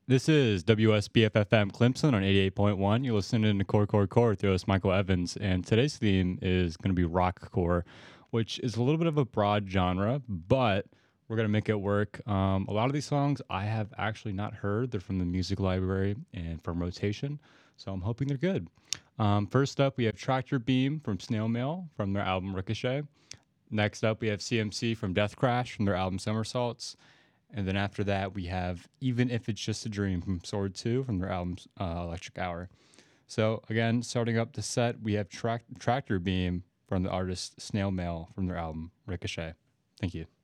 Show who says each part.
Speaker 1: This is WSBFFM Clemson on 88.1. You're listening to Core with your host, Michael Evans. And today's theme is going to be rockcore, which is a little bit of a broad genre, but we're going to make it work. A lot of these songs I have actually not heard. They're from the music library and from rotation, so I'm hoping they're good. First up, we have Tractor Beam from Snail Mail from their album Ricochet. Next up, we have CMC from Death Crash from their album Somersaults. And then after that, we have Even If It's Just a Dream from Sword 2 from their album Electric Hour. So, again, starting up the set, we have Tractor Beam from the artist Snail Mail from their album Ricochet. Thank you.